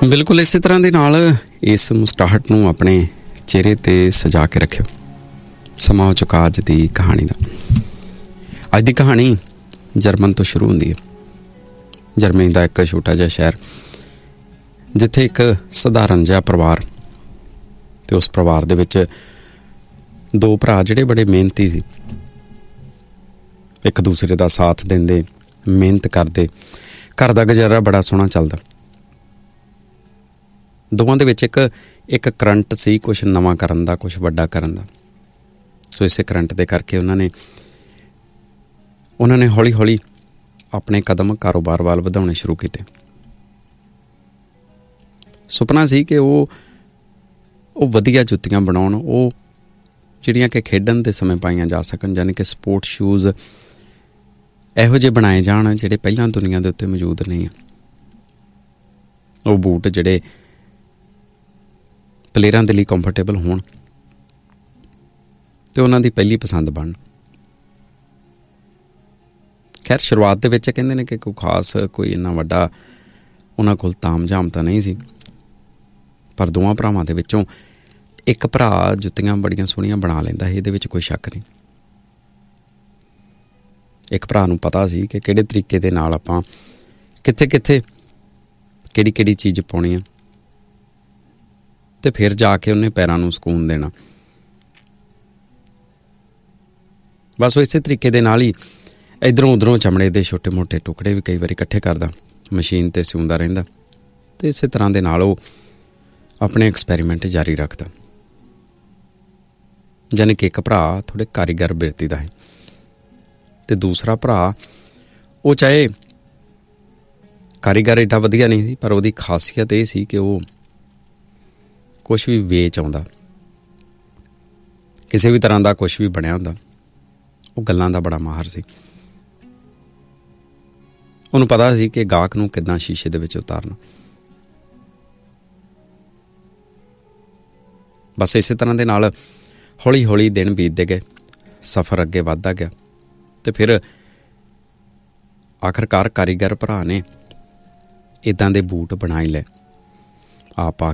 ਬਿਲਕੁਲ ਇਸੇ ਤਰ੍ਹਾਂ ਦੇ ਨਾਲ ਇਸ ਮੁਸਕਰਾਹਟ ਨੂੰ ਆਪਣੇ ਚਿਹਰੇ 'ਤੇ ਸਜਾ ਕੇ ਰੱਖਿਓ। ਸਮਾਂ ਹੋ ਚੁੱਕਾ ਅੱਜ ਦੀ ਕਹਾਣੀ ਦਾ। ਅੱਜ ਦੀ ਕਹਾਣੀ ਜਰਮਨ ਤੋਂ ਸ਼ੁਰੂ ਹੁੰਦੀ ਹੈ। ਜਰਮਨੀ ਦਾ ਇੱਕ ਛੋਟਾ ਜਿਹਾ ਸ਼ਹਿਰ, ਜਿੱਥੇ ਇੱਕ ਸਧਾਰਨ ਜਿਹਾ ਪਰਿਵਾਰ, ਅਤੇ ਉਸ ਪਰਿਵਾਰ ਦੇ ਵਿੱਚ ਦੋ ਭਰਾ ਜਿਹੜੇ ਬੜੇ ਮਿਹਨਤੀ ਸੀ, ਇੱਕ ਦੂਸਰੇ ਦਾ ਸਾਥ ਦਿੰਦੇ, ਮਿਹਨਤ ਕਰਦੇ, ਘਰ ਦਾ ਗੁਜ਼ਾਰਾ ਬੜਾ ਸੋਹਣਾ ਚੱਲਦਾ। ਦੋਵਾਂ ਦੇ ਵਿੱਚ ਇੱਕ ਕਰੰਟ ਸੀ, ਕੁਛ ਨਵਾਂ ਕਰਨ ਦਾ, ਕੁਛ ਵੱਡਾ ਕਰਨ ਦਾ। ਸੋ ਇਸੇ ਕਰੰਟ ਦੇ ਕਰਕੇ ਉਹਨਾਂ ਨੇ ਹੌਲੀ ਹੌਲੀ ਆਪਣੇ ਕਦਮ ਕਾਰੋਬਾਰ ਵੱਲ ਵਧਾਉਣੇ ਸ਼ੁਰੂ ਕੀਤੇ। ਸੁਪਨਾ ਸੀ ਕਿ ਉਹ ਵਧੀਆ ਜੁੱਤੀਆਂ ਬਣਾਉਣ, ਉਹ ਜਿਹੜੀਆਂ ਕਿ ਖੇਡਣ ਦੇ ਸਮੇਂ ਪਾਈਆਂ ਜਾ ਸਕਣ, ਯਾਨੀ ਕਿ ਸਪੋਰਟ ਸ਼ੂਜ਼ ਇਹੋ ਜਿਹੇ ਬਣਾਏ ਜਾਣ ਜਿਹੜੇ ਪਹਿਲਾਂ ਦੁਨੀਆ ਦੇ ਉੱਤੇ ਮੌਜੂਦ ਨਹੀਂ ਆ। ਉਹ ਬੂਟ ਜਿਹੜੇ ਪਲੇਅਰਾਂ ਦੇ ਲਈ ਕੰਫਰਟੇਬਲ ਹੋਣ ਅਤੇ ਉਹਨਾਂ ਦੀ ਪਹਿਲੀ ਪਸੰਦ ਬਣਨ। ਖੈਰ, ਸ਼ੁਰੂਆਤ ਦੇ ਵਿੱਚ ਕਹਿੰਦੇ ਨੇ ਕਿ ਕੋਈ ਖਾਸ, ਕੋਈ ਇੰਨਾ ਵੱਡਾ ਉਹਨਾਂ ਕੋਲ ਤਾਮ-ਝਾਮ ਤਾਂ ਨਹੀਂ ਸੀ, ਪਰ ਦੋਵਾਂ ਭਰਾਵਾਂ ਦੇ ਵਿੱਚੋਂ ਇੱਕ ਭਰਾ ਜੁੱਤੀਆਂ ਬੜੀਆਂ ਸੋਹਣੀਆਂ ਬਣਾ ਲੈਂਦਾ ਸੀ, ਇਹਦੇ ਵਿੱਚ ਕੋਈ ਸ਼ੱਕ ਨਹੀਂ। ਇੱਕ ਭਰਾ ਨੂੰ ਪਤਾ ਸੀ ਕਿ ਕਿਹੜੇ ਤਰੀਕੇ ਦੇ ਨਾਲ ਆਪਾਂ ਕਿੱਥੇ ਕਿਹੜੀ ਚੀਜ਼ ਪਾਉਣੀ ਆ, ਅਤੇ ਫਿਰ ਜਾ ਕੇ ਉਹਨੇ ਪੈਰਾਂ ਨੂੰ ਸਕੂਨ ਦੇਣਾ। ਬਸ ਉਹ ਇਸੇ ਤਰੀਕੇ ਦੇ ਨਾਲ ਹੀ ਇੱਧਰੋਂ ਉੱਧਰੋਂ ਚਮੜੇ ਦੇ ਛੋਟੇ ਮੋਟੇ ਟੁਕੜੇ ਵੀ ਕਈ ਵਾਰੀ ਇਕੱਠੇ ਕਰਦਾ, ਮਸ਼ੀਨ 'ਤੇ ਸਿਉਂਦਾ ਰਹਿੰਦਾ, ਅਤੇ ਇਸੇ ਤਰ੍ਹਾਂ ਦੇ ਨਾਲ ਉਹ ਆਪਣੇ ਐਕਸਪੈਰੀਮੈਂਟ ਜਾਰੀ ਰੱਖਦਾ। ਯਾਨੀ ਕਿ ਇੱਕ ਭਰਾ ਥੋੜ੍ਹੇ ਕਾਰੀਗਰ ਬਿਰਤੀ ਦਾ ਹੈ, ਅਤੇ ਦੂਸਰਾ ਭਰਾ ਉਹ ਚਾਹੇ ਕਾਰੀਗਰ ਏਡਾ ਵਧੀਆ ਨਹੀਂ ਸੀ, ਪਰ ਉਹਦੀ ਖਾਸੀਅਤ ਇਹ ਸੀ ਕਿ ਉਹ ਕੁਛ ਵੀ ਵੇਚ ਆਉਂਦਾ। ਕਿਸੇ ਵੀ ਤਰ੍ਹਾਂ ਦਾ ਕੁਛ ਵੀ ਬਣਿਆ ਹੁੰਦਾ, ਉਹ ਗੱਲਾਂ ਦਾ ਬੜਾ ਮਾਹਰ ਸੀ। ਉਹਨੂੰ ਪਤਾ ਸੀ ਕਿ ਗਾਹਕ ਨੂੰ ਕਿੱਦਾਂ ਸ਼ੀਸ਼ੇ ਦੇ ਵਿੱਚ ਉਤਾਰਨਾ। ਬਸ ਇਸੇ ਤਰ੍ਹਾਂ ਦੇ ਨਾਲ ਹੌਲੀ ਹੌਲੀ ਦਿਨ ਬੀਤਦੇ ਗਏ, ਸਫ਼ਰ ਅੱਗੇ ਵੱਧਦਾ ਗਿਆ, ਅਤੇ ਫਿਰ ਆਖਰਕਾਰ ਕਾਰੀਗਰ ਭਰਾ ਨੇ ਇੱਦਾਂ ਦੇ ਬੂਟ ਬਣਾ ਹੀ ਲਏ। ਆ ਪਾ